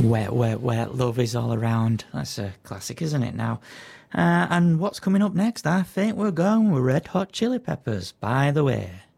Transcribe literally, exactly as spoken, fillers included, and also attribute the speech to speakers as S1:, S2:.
S1: Wet, wet, wet, love is all around. That's a classic, isn't it now? Uh, and what's coming up next? I think we're going with Red Hot Chili Peppers, by the way.